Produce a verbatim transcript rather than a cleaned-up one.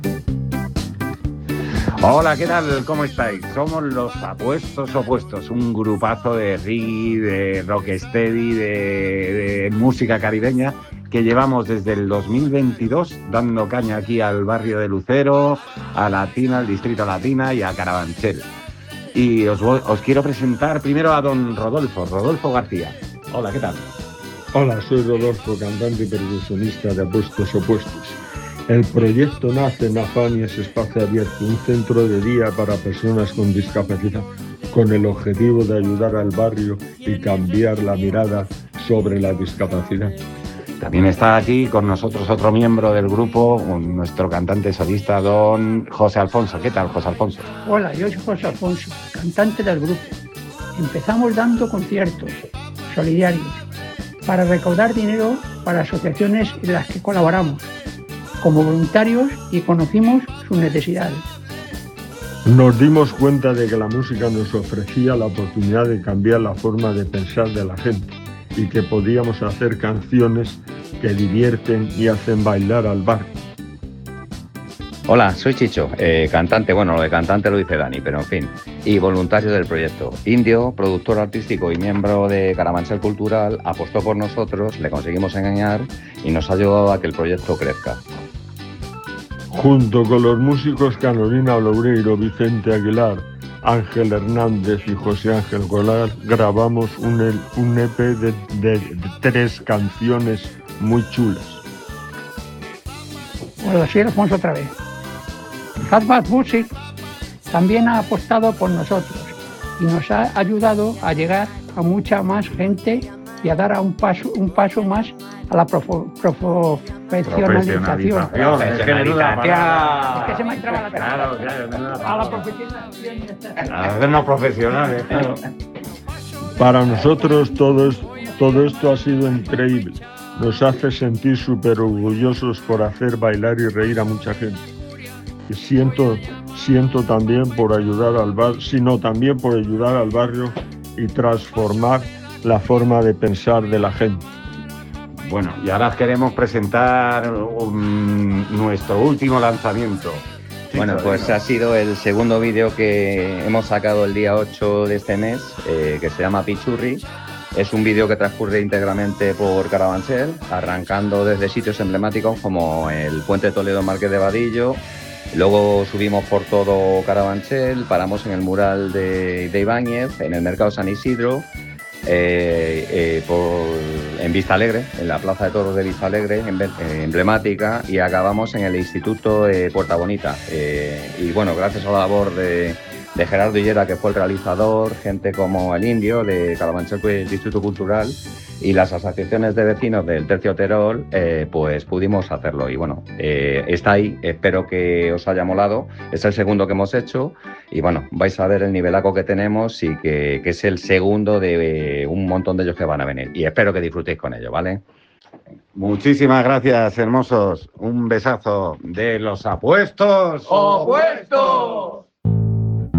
Hola, ¿qué tal? ¿Cómo estáis? Somos los Apuestos Opuestos, un grupazo de reggae, de rocksteady, de, de música caribeña que llevamos desde el dos mil veintidós dando caña aquí al barrio de Lucero, a Latina, al Distrito Latina y a Carabanchel. Y os, voy, os quiero presentar primero a don Rodolfo, Rodolfo García. Hola, ¿qué tal? Hola, soy Rodolfo, cantante y percusionista de Apuestos Opuestos. El proyecto nace en Afanias Espacio Abierto, un centro de día para personas con discapacidad, con el objetivo de ayudar al barrio y cambiar la mirada sobre la discapacidad. También está aquí con nosotros otro miembro del grupo, nuestro cantante solista, don José Alfonso. ¿Qué tal, José Alfonso? Hola, yo soy José Alfonso, cantante del grupo. Empezamos dando conciertos solidarios para recaudar dinero para asociaciones en las que colaboramos como voluntarios y conocimos sus necesidades. Nos dimos cuenta de que la música nos ofrecía la oportunidad de cambiar la forma de pensar de la gente y que podíamos hacer canciones que divierten y hacen bailar al barrio. Hola, soy Chicho, eh, cantante, bueno, lo de cantante lo dice Dani, pero en fin, y voluntario del proyecto. Indio, productor artístico y miembro de Carabanchel Cultural, apostó por nosotros, le conseguimos engañar y nos ha ayudado a que el proyecto crezca. Junto con los músicos Carolina Loureiro, Vicente Aguilar, Ángel Hernández y José Ángel Golar, grabamos un, un E P de, de, de tres canciones muy chulas. Hola, soy Alfonso otra vez. Fatback Music también ha apostado por nosotros y nos ha ayudado a llegar a mucha más gente y a dar a un paso, un paso más a la profo, profesionalización. Profesionalización. Es que menuda palabra. Es que se me entraba la cabeza. Claro, claro, menuda A la profesionalización. A hacernos profesionales, claro. Para nosotros todo, es, todo esto ha sido increíble. Nos hace sentir súper orgullosos por hacer bailar y reír a mucha gente. Y siento, siento también por ayudar al barrio, sino también por ayudar al barrio y transformar la forma de pensar de la gente. Bueno, y ahora queremos presentar um, nuestro último lanzamiento. Bueno, pues ha sido el segundo vídeo que hemos sacado el día ocho de este mes, eh, que se llama Pichurri. Es un vídeo que transcurre íntegramente por Carabanchel, arrancando desde sitios emblemáticos como el Puente de Toledo Marqués de Vadillo. Luego subimos por todo Carabanchel, paramos en el mural de, de Ibáñez, en el Mercado San Isidro, eh, eh, por, en Vista Alegre, en la Plaza de Toros de Vista Alegre, en, eh, emblemática, y acabamos en el Instituto eh, Puerta Bonita. Eh, y bueno, gracias a la labor de, de Gerardo Hillera, que fue el realizador, gente como el Indio de Carabanchel Distrito Cultural y las asociaciones de vecinos del Tercio Terol, eh, pues pudimos hacerlo. Y bueno, eh, está ahí, espero que os haya molado. Es el segundo que hemos hecho y bueno, vais a ver el nivelaco que tenemos y que, que es el segundo de un montón de ellos que van a venir. Y espero que disfrutéis con ello, ¿vale? Muchísimas gracias, hermosos. Un besazo de los Apuestos Opuestos.